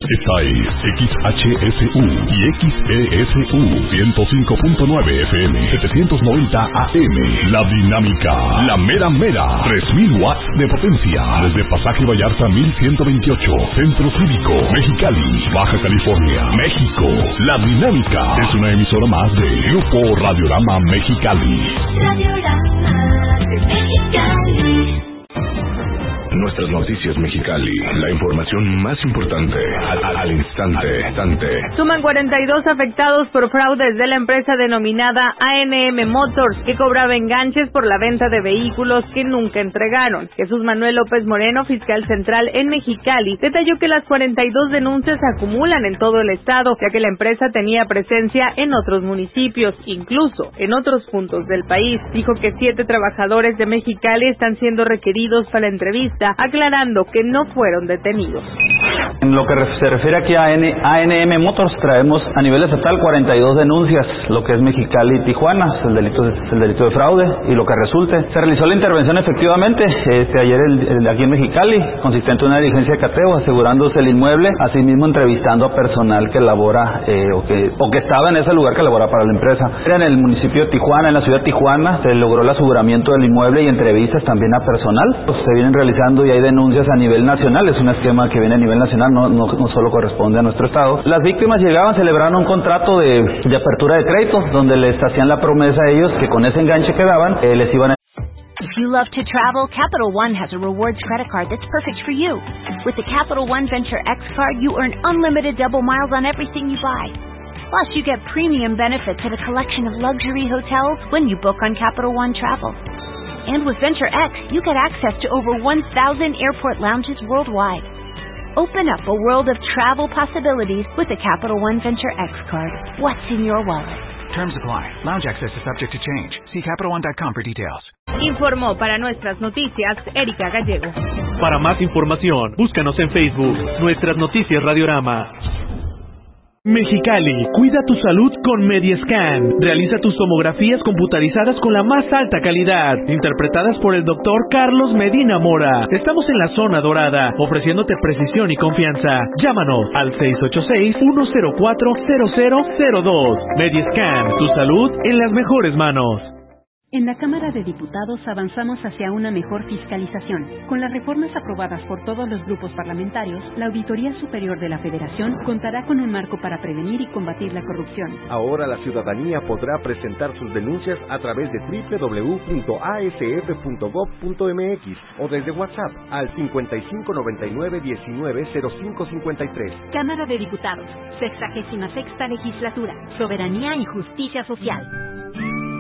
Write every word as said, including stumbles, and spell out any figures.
Esta es X H S U y X E S U ciento cinco punto nueve F M, setecientos noventa A M. La Dinámica, la mera mera, tres mil watts de potencia. Desde Pasaje Vallarta mil ciento veintiocho, Centro Cívico, Mexicali, Baja California, México. La Dinámica es una emisora más de Grupo Radiorama Mexicali. Radiorama Mexicali. Nuestras noticias Mexicali, la información más importante al, al instante, instante. Suman cuarenta y dos afectados por fraudes de la empresa denominada A N M Motors, que cobraba enganches por la venta de vehículos que nunca entregaron. Jesús Manuel López Moreno, fiscal central en Mexicali, detalló que las cuarenta y dos denuncias se acumulan en todo el estado, ya que la empresa tenía presencia en otros municipios, incluso en otros puntos del país. Dijo que siete trabajadores de Mexicali están siendo requeridos para entrevista, aclarando que no fueron detenidos. En lo que se refiere aquí a A N M Motors, traemos a nivel estatal cuarenta y dos denuncias, lo que es Mexicali y Tijuana, el delito, el delito de fraude y lo que resulte. Se realizó la intervención efectivamente este, ayer el, el, aquí en Mexicali, consistente en una diligencia de cateo, asegurándose el inmueble, asimismo entrevistando a personal que labora eh, o, que, o que estaba en ese lugar que labora para la empresa. En el municipio de Tijuana, en la ciudad de Tijuana, se logró el aseguramiento del inmueble y entrevistas también a personal. Pues, se vienen realizando y hay denuncias a nivel nacional, es un esquema que viene a nivel nacional, no, no, no solo corresponde a nuestro estado. Las víctimas llegaban, celebraron un contrato de, de apertura de crédito, donde les hacían la promesa a ellos que con ese enganche que daban, eh, les iban a... If you love to travel, Capital One has a rewards credit card that's perfect for you. With the Capital One Venture X card, you earn unlimited double miles on everything you buy. Plus, you get premium benefits at a collection of luxury hotels when you book on Capital One Travel. And with Venture X, you get access to over one thousand airport lounges worldwide. Open up a world of travel possibilities with the Capital One Venture X card. What's in your wallet? Terms apply. Lounge access is subject to change. See Capital One dot com for details. Informó para nuestras noticias Erika Gallego. Para más información, búscanos en Facebook, Nuestras Noticias Radiorama. Mexicali, cuida tu salud con Mediascan. Realiza tus tomografías computarizadas con la más alta calidad, interpretadas por el doctor Carlos Medina Mora. Estamos en la zona dorada, ofreciéndote precisión y confianza. Llámanos al seis ocho seis, uno cero cuatro, cero cero cero dos. Mediascan, tu salud en las mejores manos. En la Cámara de Diputados avanzamos hacia una mejor fiscalización. Con las reformas aprobadas por todos los grupos parlamentarios, la Auditoría Superior de la Federación contará con un marco para prevenir y combatir la corrupción. Ahora la ciudadanía podrá presentar sus denuncias a través de doble u doble u doble u punto a s f punto gob punto m x o desde WhatsApp al cincuenta y cinco noventa y nueve diecinueve cero cinco cincuenta y tres. Cámara de Diputados, sexagésima sexta legislatura, Soberanía y Justicia Social.